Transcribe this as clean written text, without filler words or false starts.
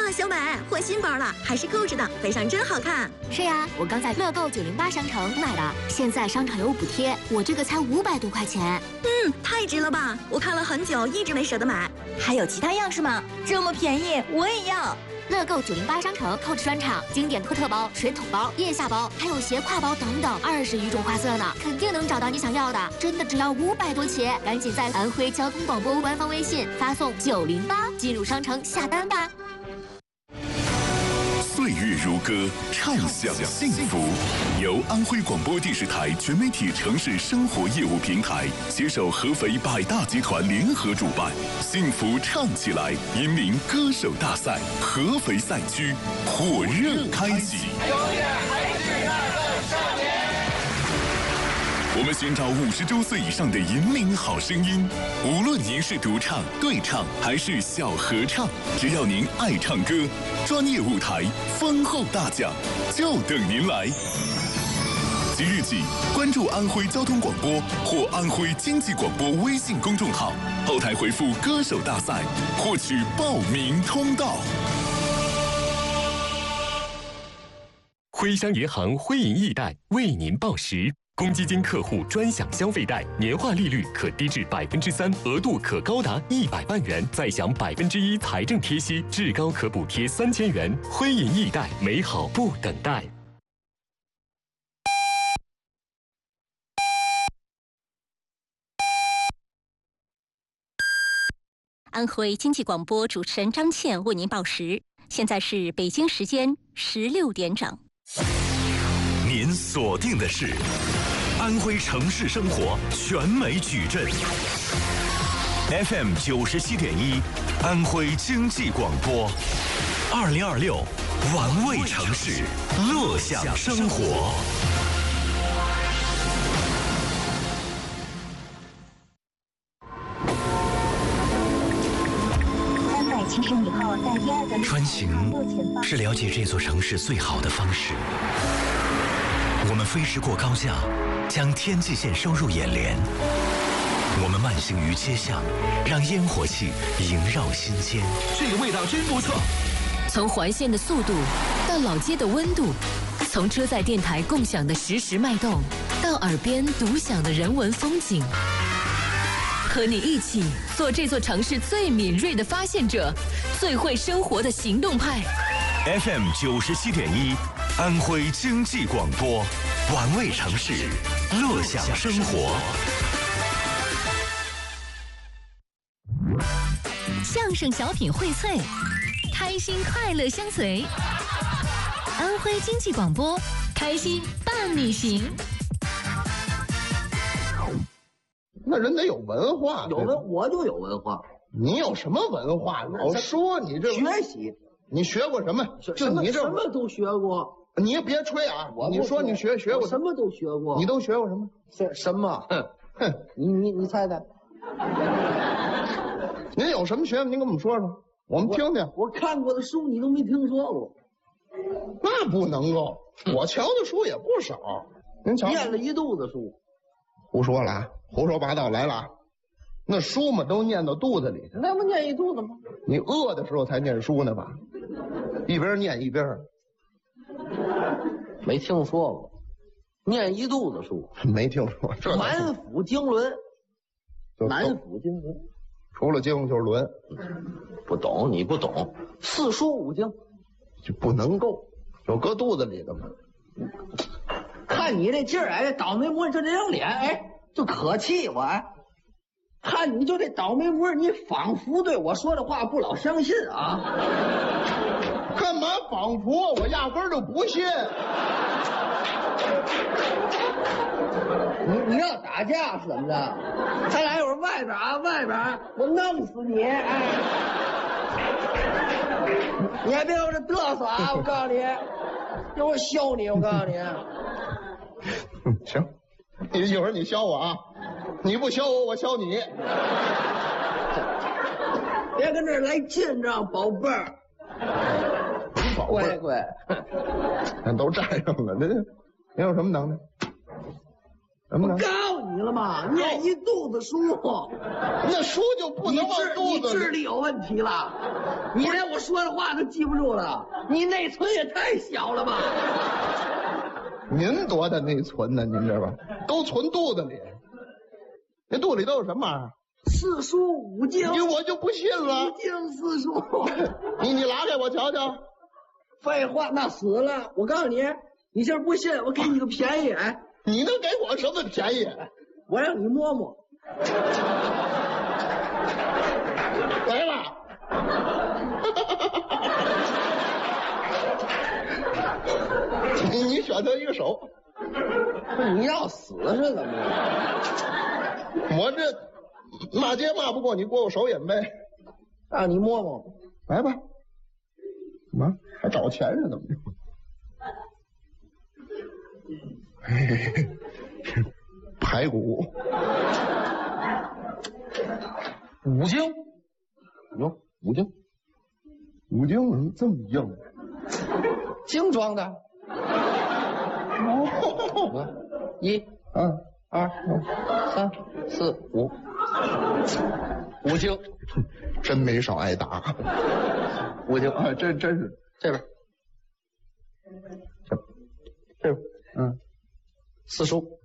小美换新包了，还是购置的，背上真好看。 是呀，我刚在乐购908商城买的，现在商场有补贴，我这个才500多块钱。 太值了吧！我看了很久，一直没舍得买。 还有其他样式吗？这么便宜，我也要。 乐购908商城购置专场，经典托特包、水桶包、腋下包，还有斜挎包等等，20余种花色呢，肯定能找到你想要的。真的只要500多起，赶紧在安徽交通广播官方微信发送908进入商城下单吧。 岁月如歌，畅享幸福。由安徽广播电视台全媒体城市生活业务平台携手合肥百大集团联合主办，幸福唱起来引领歌手大赛合肥赛区火热开启。我们寻找50周岁以上的引领好声音，无论您是独唱、对唱还是小合唱，只要您爱唱歌，专业舞台、丰厚大奖就等您来。即日起，关注安徽交通广播或安徽经济广播微信公众号，后台回复"歌手大赛"，获取报名通道。 徽商银行徽银易贷为您报时。公积金客户专享消费贷，年化利率可低至3%，额度可高达100万元，再享1%财政贴息，至高可补贴3000元。徽银易贷，美好不等待。 安徽经济广播主持人张倩为您报时，现在是北京时间16点整。 您锁定的是安徽城市生活全美矩阵 FM 97.1，安徽经济广播，2026玩味城市，乐享生活。 穿行是了解这座城市最好的方式。我们飞驰过高架，将天际线收入眼帘。我们慢行于街巷，让烟火气萦绕心间。 这个味道真不错。 从环线的速度到老街的温度，从车载电台共享的实时脉动，到耳边独享的人文风景。和你一起做这座城市最敏锐的发现者，最会生活的行动派。 FM 97.1，安徽经济广播，玩味城市，乐享生活。 相声小品荟萃，开心快乐相随。安徽经济广播，开心伴你行。 那人得有文化， 我就有文化。 你有什么文化？老说你这学习， 你学过什么？就你这什么都学过。 你也别吹啊！你说你学过什么都学过。 你都学过什么？ 什么？ 哼！ 你猜猜？ 您有什么学问？您跟我们说说，我们听听。 我看过的书你都没听说过， 那不能够。我瞧的书也不少。您瞧， 念了一肚子书。 胡说了啊！胡说八道来了啊！那书嘛都念到肚子里去， 那不念一肚子吗？ 你饿的时候才念书呢吧？一边念一边。 没听说过，念一肚子书， 没听说。这满腹经纶，满腹经纶， 除了经就是纶。 不懂，你不懂。4书5经就不能够，有搁肚子里的吗？ 看你这劲儿，哎，倒霉模就这张脸，哎，就可气我，哎，看你就这倒霉模，你仿佛对我说的话不老相信啊。 干嘛仿佛？我压根儿就不信。 你要打架是怎么着？咱俩一会儿外边啊，外边我弄死你！哎，你还别给我这嘚瑟啊！我告诉你，一会儿削你！我告诉你。 行，一会儿你削我啊！你不削我，我削你。 别跟这儿来劲仗，宝贝儿。乖， 那都占上了。您有什么能耐？ 什么呢？ 我告诉你了嘛，念一肚子书， 那书就不能往肚子里。 你智力有问题了，你连我说的话都记不住了，你内存也太小了吧？ 您多大内存呢？您这吧，都存肚子里。那肚子里都有什么玩意儿？ 四书五经。 我就不信了。 五经四书。 你拉开我瞧瞧。 废话，那死了。我告诉你，你这不信，我给你个便宜。哎， 你能给我什么便宜？ 我让你摸摸。 来吧。你选择一个手。 你要死是怎么着？ 我这骂街骂不过你，过我手瘾呗。 让你摸摸。 来吧。怎么还找钱是怎么着？排骨。 五经。 哟，五经。五经怎么这么硬？ 精装的。1、2、3、4、5，五经， 真没少挨打。 五经啊，真是这边，这边， 4书。